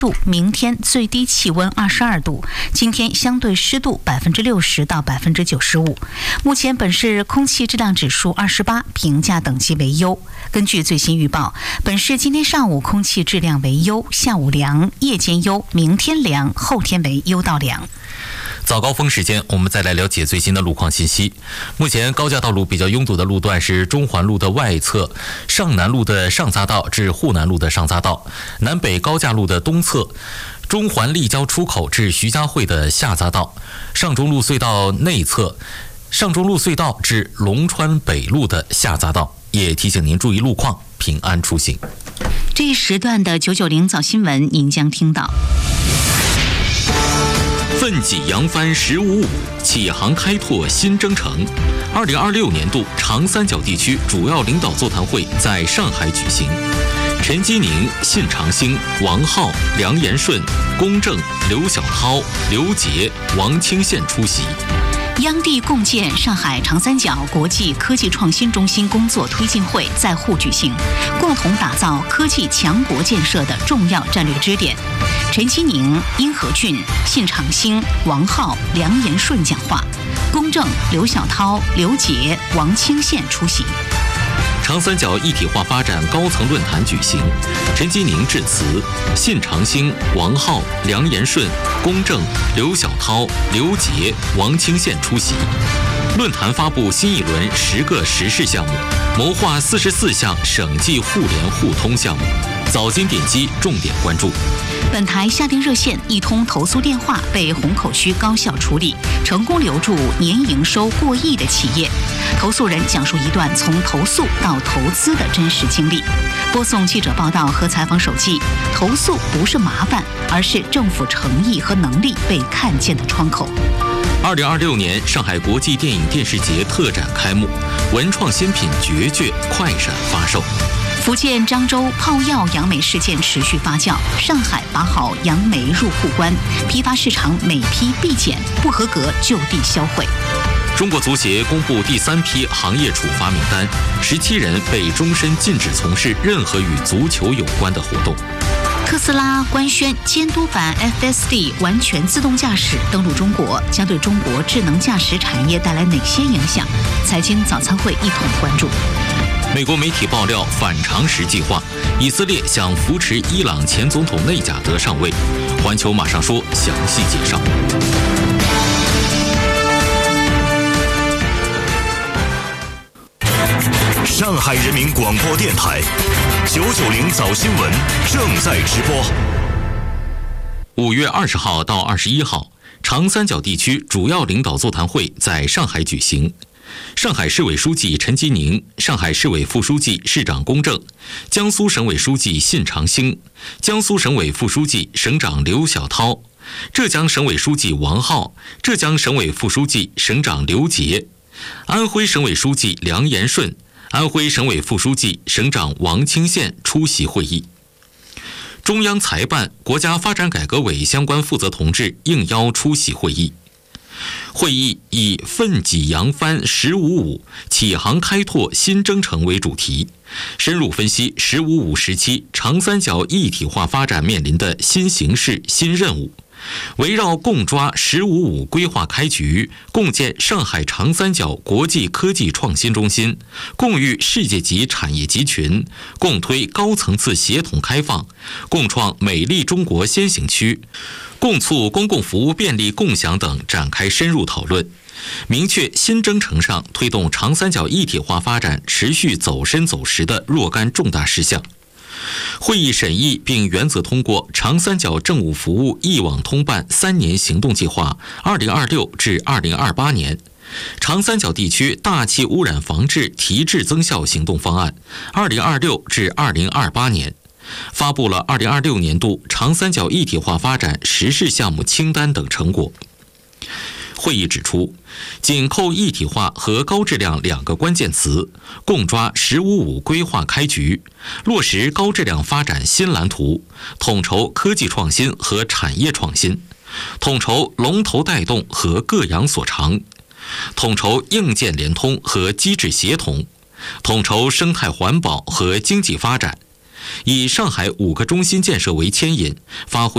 度，明天最低气温22度，今天相对湿度60%到95%。目前本市空气质量指数28，评价等级为优。根据最新预报，本市今天上午空气质量为优，下午凉，夜间优，明天凉，后天为优到凉。 早高峰时间，我们再来了解最新的路况信息。目前高架道路比较拥堵的路段是中环路的外侧、上南路的上匝道至沪南路的上匝道、南北高架路的东侧、中环立交出口至徐家汇的下匝道、上中路隧道内侧、上中路隧道至龙川北路的下匝道。也提醒您注意路况，平安出行。 这一时段的990早新闻您将听到： 奋起扬帆1055，启航开拓新征程。2026年度长三角地区主要领导座谈会在上海举行。陈基宁、信长兴、王浩、梁延顺、龚正、刘晓涛、刘杰、王清宪出席。 央地共建上海长三角国际科技创新中心工作推进会在沪举行，共同打造科技强国建设的重要战略支点。陈基宁、殷和俊、信长兴、王浩、梁延顺讲话，龚正、刘晓涛、刘杰、王清宪出席。 长三角一体化发展高层论坛举行，陈基宁致辞，信长兴、王浩、梁延顺、龚正、刘晓涛、刘杰、王清宪出席。论坛发布新一轮10个实事项目，谋划44项省际互联互通项目。早间点击重点关注。 本台下定热线一通投诉电话被虹口区高效处理，成功留住年营收过亿的企业。投诉人讲述一段从投诉到投资的真实经历，播送记者报道和采访手记。投诉不是麻烦，而是政府诚意和能力被看见的窗口。 2026年上海国际电影电视节特展开幕，文创新品绝卷快闪发售。 福建漳州泡药杨梅事件持续发酵，上海把好杨梅入户关，批发市场每批必检，不合格就地销毁。 中国足协公布第3批行业处罚名单，17人被终身禁止从事任何与足球有关的活动。 特斯拉官宣监督版 FSD 完全自动驾驶登陆中国，将对中国智能驾驶产业带来哪些影响？财经早餐会一同关注。 美国媒体爆料反常识计划，以色列想扶持伊朗前总统内贾德上位。环球马上说详细介绍。 上海人民广播电台990早新闻正在直播。 5月20号到21号，长三角地区主要领导座谈会在上海举行。上海市委书记陈基宁、上海市委副书记、市长龚正、江苏省委书记信长兴、江苏省委副书记、省长刘晓涛、浙江省委书记王浩、浙江省委副书记、省长刘杰、安徽省委书记梁延顺、安徽省委副书记、省长王清宪出席会议。中央财办、国家发展改革委相关负责同志应邀出席会议。会议以奋起扬帆1055，启航开拓新征程为主题，深入分析1055时期长三角一体化发展面临的新形势、新任务，围绕共抓1055规划开局，共建上海长三角国际科技创新中心，共育世界级产业集群，共推高层次协同开放，共创美丽中国先行区，共促公共服务便利共享等展开深入讨论，明确新征程上推动长三角一体化发展持续走深走实的若干重大事项。会议审议并原则通过长三角政务服务一网通办3年行动计划2026至2028年、长三角地区大气污染防治提质增效行动方案2026至2028年，发布了2026年度长三角一体化发展实事项目清单等成果。会议指出，紧扣一体化和高质量2个关键词，共抓1055规划开局，落实高质量发展新蓝图，统筹科技创新和产业创新，统筹龙头带动和各养所长，统筹硬件联通和机制协同，统筹生态环保和经济发展，以上海5个中心建设为牵引，发挥